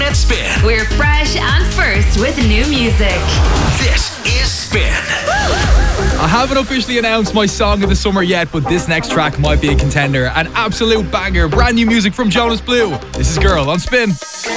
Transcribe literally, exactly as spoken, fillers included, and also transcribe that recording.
Get Spin. We're fresh and first with new music. This is Spin. I haven't officially announced my song of the summer yet, but this next track might be a contender. An absolute banger. Brand new music from Jonas Blue. This is Girl on Spin.